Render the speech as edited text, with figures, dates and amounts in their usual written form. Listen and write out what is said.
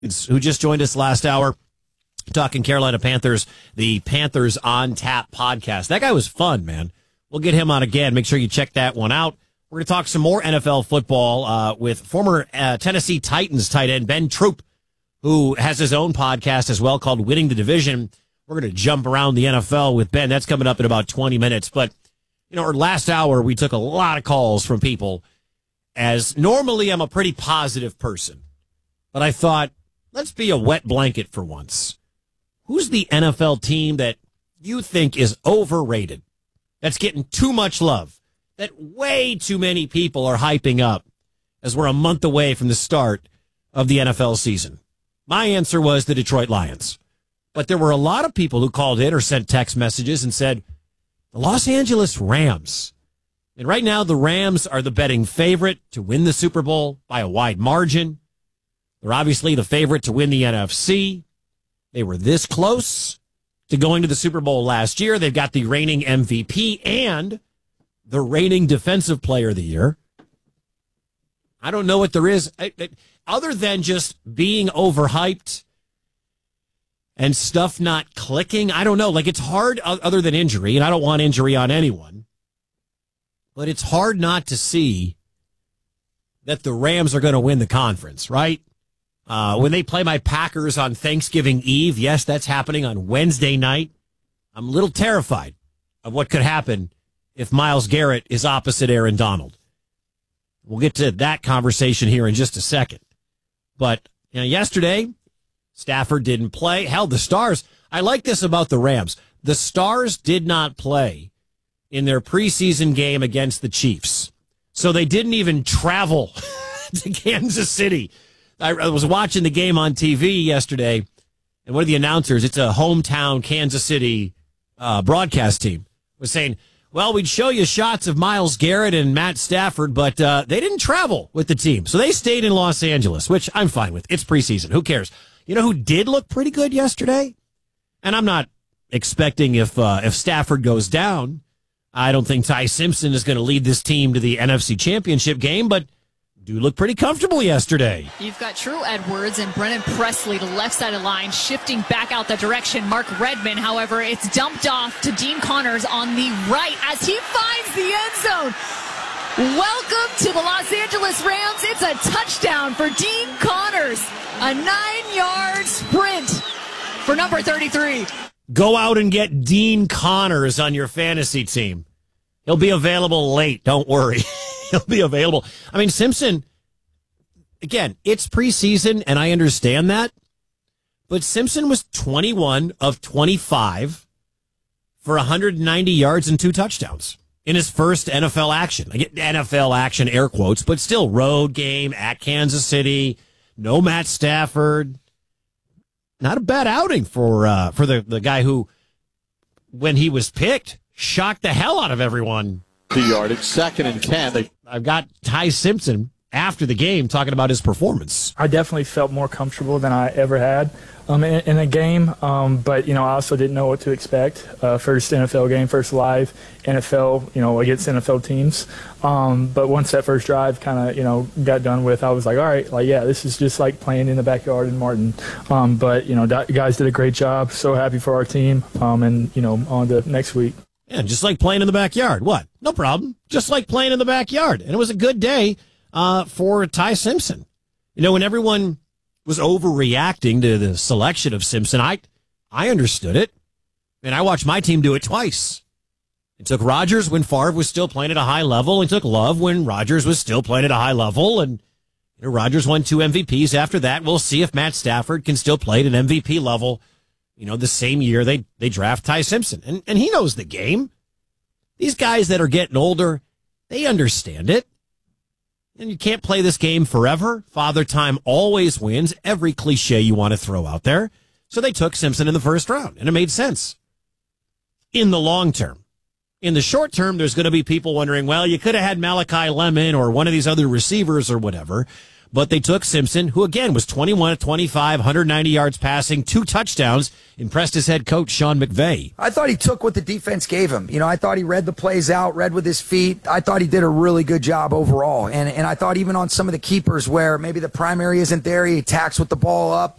who just joined us last hour talking Carolina Panthers, the Panthers on Tap podcast. That guy was fun, man. We'll get him on again. Make sure you check that one out. We're going to talk some more NFL football with former Tennessee Titans tight end Ben Troop, who has his own podcast as well called Winning the Division. We're going to jump around the NFL with Ben. That's coming up in about 20 minutes. But, our last hour, we took a lot of calls from people, as normally I'm a pretty positive person. But I thought, let's be a wet blanket for once. Who's the NFL team that you think is overrated, that's getting too much love, that way too many people are hyping up as we're a month away from the start of the NFL season? My answer was the Detroit Lions. But there were a lot of people who called in or sent text messages and said, the Los Angeles Rams. And right now, the Rams are the betting favorite to win the Super Bowl by a wide margin. They're obviously the favorite to win the NFC. They were this close to going to the Super Bowl last year. They've got the reigning MVP and the reigning Defensive Player of the Year. I don't know what there is other than just being overhyped and stuff not clicking. I don't know. It's hard other than injury, and I don't want injury on anyone. But it's hard not to see that the Rams are going to win the conference, right? When they play my Packers on Thanksgiving Eve, yes, that's happening on Wednesday night. I'm a little terrified of what could happen if Myles Garrett is opposite Aaron Donald. We'll get to that conversation here in just a second. But yesterday, Stafford didn't play. Hell, the Stars, I like this about the Rams. The Stars did not play in their preseason game against the Chiefs. So they didn't even travel to Kansas City. I was watching the game on TV yesterday, and one of the announcers, it's a hometown Kansas City broadcast team, was saying, well, we'd show you shots of Myles Garrett and Matt Stafford, but they didn't travel with the team. So they stayed in Los Angeles, which I'm fine with. It's preseason. Who cares? You know who did look pretty good yesterday? And I'm not expecting if Stafford goes down, I don't think Ty Simpson is going to lead this team to the NFC Championship game, but do look pretty comfortable yesterday. You've got True Edwards and Brennan Presley, the left side of the line, shifting back out the direction. Mark Redmond, however, it's dumped off to Dean Connors on the right as he finds the end zone. Welcome to the Los Angeles Rams. It's a touchdown for Dean Connors. A 9-yard sprint for number 33. Go out and get Dean Connors on your fantasy team. He'll be available late. Don't worry. He'll be available. I mean, Simpson, again, it's preseason, and I understand that. But Simpson was 21 of 25 for 190 yards and 2 touchdowns in his first NFL action. I get NFL action, air quotes, but still road game at Kansas City. No Matt Stafford. Not a bad outing for the guy who, when he was picked, shocked the hell out of everyone. 2 yardage, 2nd and 10. I've got Ty Simpson after the game talking about his performance. I definitely felt more comfortable than I ever had in a game, but I also didn't know what to expect. First NFL game, first live NFL, against NFL teams. But once that first drive kind of, got done with, I was like, all right, this is just like playing in the backyard in Martin. But guys did a great job. So happy for our team, and on to next week. Yeah, just like playing in the backyard. What? No problem. Just like playing in the backyard. And it was a good day for Ty Simpson. When everyone was overreacting to the selection of Simpson, I understood it. And I watched my team do it twice. It took Rodgers when Favre was still playing at a high level, and took Love when Rodgers was still playing at a high level. And Rodgers won 2 MVPs after that. We'll see if Matt Stafford can still play at an MVP level. The same year they draft Ty Simpson. And he knows the game. These guys that are getting older, they understand it. And you can't play this game forever. Father Time always wins. Every cliche you want to throw out there. So they took Simpson in the first round, and it made sense. In the long term. In the short term, there's going to be people wondering, well, you could have had Malachi Lemon or one of these other receivers or whatever. But they took Simpson, who again was 21 of 25, 190 yards passing, 2 touchdowns, impressed his head coach, Sean McVay. I thought he took what the defense gave him. I thought he read the plays out, read with his feet. I thought he did a really good job overall. And I thought even on some of the keepers where maybe the primary isn't there, he attacks with the ball up.